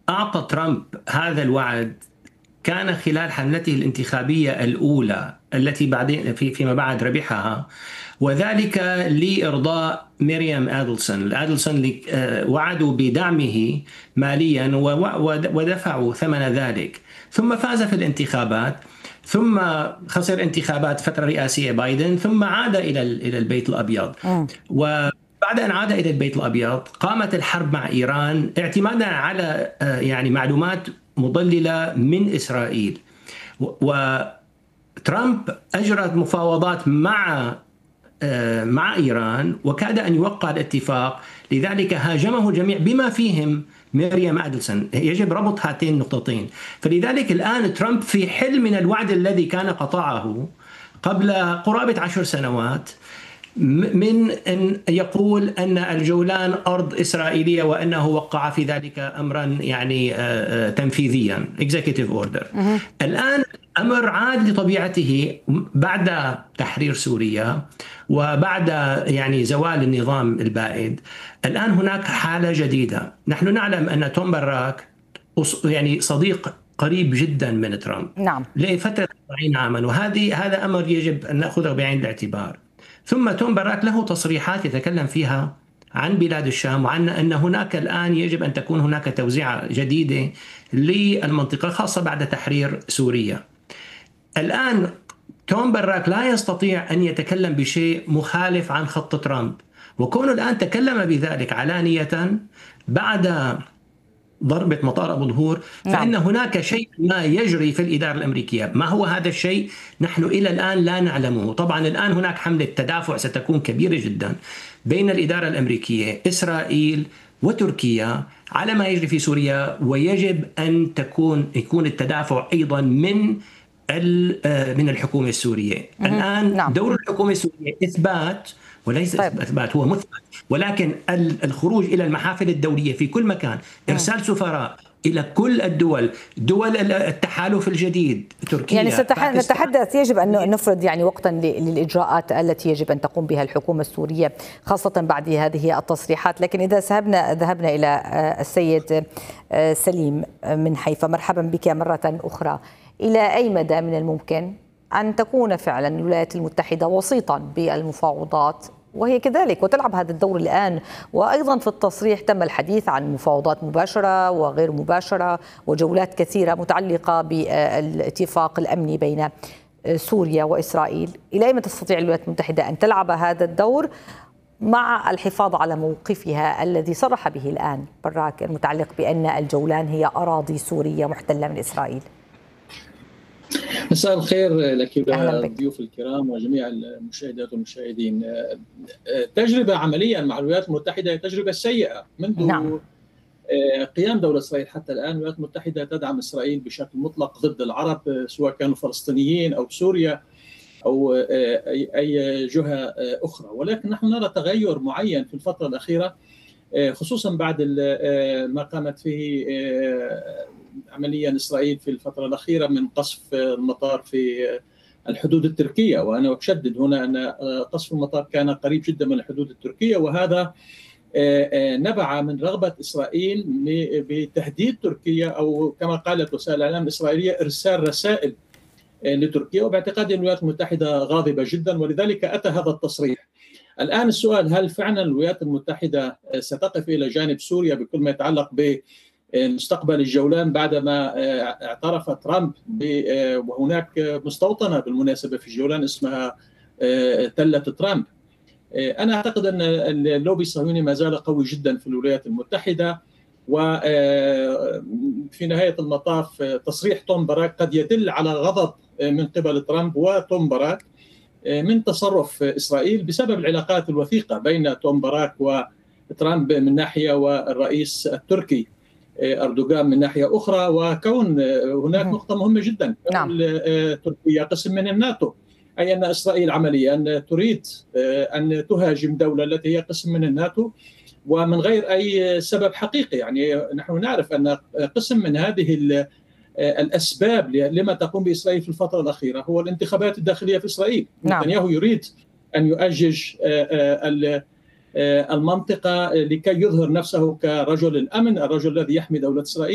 أعطى ترامب هذا الوعد كان خلال حملته الانتخابية الأولى التي بعدين فيما بعد ربحها، وذلك لإرضاء ميريام أدلسون اللي وعدوا بدعمه ماليا ودفعوا ثمن ذلك، ثم فاز في الانتخابات، ثم خسر انتخابات فترة رئاسية بايدن، ثم عاد إلى البيت الأبيض. وبعد أن عاد إلى البيت الأبيض قامت الحرب مع إيران اعتمادا على يعني معلومات مضللة من إسرائيل. وترامب أجرى مفاوضات مع إيران وكاد أن يوقع الاتفاق، لذلك هاجمه الجميع بما فيهم ميريام أدلسون. يجب ربط هاتين النقطتين. فلذلك الآن ترامب في حل من الوعد الذي كان قطعه قبل قرابة 10 سنوات، من أن يقول أن الجولان أرض إسرائيلية وأنه وقع في ذلك أمرا يعني تنفيذيا executive order. الآن أمر عاد لطبيعته بعد تحرير سوريا وبعد يعني زوال النظام البائد. الآن هناك حالة جديدة. نحن نعلم أن توم باراك يعني صديق قريب جدا من ترامب نعم. لفترة 40 عاما، هذا أمر يجب أن نأخذه بعين الاعتبار. ثم توم باراك له تصريحات يتكلم فيها عن بلاد الشام، وعن أن هناك الآن يجب أن تكون هناك توزيعة جديدة للمنطقة خاصة بعد تحرير سوريا. الآن توم باراك لا يستطيع أن يتكلم بشيء مخالف عن خط ترامب، وكونه الآن تكلم بذلك علانية بعد ضربة مطار أبو ظهور، فإن هناك شيء ما يجري في الإدارة الأمريكية. ما هو هذا الشيء؟ نحن إلى الآن لا نعلمه. طبعا الآن هناك حملة تدافع ستكون كبيرة جدا بين الإدارة الأمريكية، إسرائيل وتركيا على ما يجري في سوريا، ويجب أن يكون التدافع أيضا من الحكومة السورية. الآن دور الحكومة السورية إثبات وليس إثبات، هو مثبت، ولكن الخروج إلى المحافل الدولية في كل مكان، إرسال سفراء إلى كل دول التحالف الجديد، تركيا يعني نتحدث، يجب أن نفرض يعني وقتا للإجراءات التي يجب أن تقوم بها الحكومة السورية خاصة بعد هذه التصريحات. لكن إذا ذهبنا إلى السيد سليم من حيفا، مرحبا بك مرة أخرى. إلى أي مدى من الممكن أن تكون فعلا الولايات المتحدة وسيطا بالمفاوضات وهي كذلك وتلعب هذا الدور الآن؟ وأيضا في التصريح تم الحديث عن مفاوضات مباشرة وغير مباشرة وجولات كثيرة متعلقة بالاتفاق الأمني بين سوريا وإسرائيل. إلى أين تستطيع الولايات المتحدة أن تلعب هذا الدور مع الحفاظ على موقفها الذي صرح به الآن باراك المتعلق بأن الجولان هي أراضي سورية محتلة من إسرائيل؟ مساء الخير لك والضيوف الكرام وجميع المشاهدات والمشاهدين. تجربة عمليا مع الولايات المتحدة هي تجربة سيئة منذ قيام دولة إسرائيل حتى الآن. الولايات المتحدة تدعم إسرائيل بشكل مطلق ضد العرب، سواء كانوا فلسطينيين أو سوريا أو أي جهة أخرى. ولكن نحن نرى تغير معين في الفترة الأخيرة، خصوصا بعد ما قامت فيه عمليا إسرائيل في الفترة الأخيرة من قصف المطار في الحدود التركية. وأنا أشدد هنا أن قصف المطار كان قريب جدا من الحدود التركية، وهذا نبع من رغبة إسرائيل بتهديد تركيا، أو كما قالت وسائل الإعلام الإسرائيلية إرسال رسائل لتركيا. وباعتقادي الولايات المتحدة غاضبة جدا، ولذلك أتى هذا التصريح. الآن السؤال: هل فعلا الولايات المتحدة ستقف إلى جانب سوريا بكل ما يتعلق بمستقبل الجولان بعدما اعترف ترامب وهناك مستوطنة بالمناسبة في الجولان اسمها تلة ترامب؟ أنا أعتقد أن اللوبي الصهيوني ما زال قوي جدا في الولايات المتحدة، وفي نهاية المطاف تصريح توم باراك قد يدل على غضب من قبل ترامب وتوم باراك من تصرف إسرائيل بسبب العلاقات الوثيقة بين توم باراك وترامب من ناحية والرئيس التركي أردوغان من ناحية أخرى. وكون هناك نقطة مهمة جدا، تركيا قسم من الناتو، أي أن إسرائيل عمليا تريد أن تهاجم دولة التي هي قسم من الناتو ومن غير أي سبب حقيقي. يعني نحن نعرف أن قسم من هذه الأسباب لما تقوم بإسرائيل في الفترة الأخيرة هو الانتخابات الداخلية في إسرائيل. نتنياهو يريد أن يؤجج المنطقة لكي يظهر نفسه كرجل الأمن، الرجل الذي يحمي دولة إسرائيل.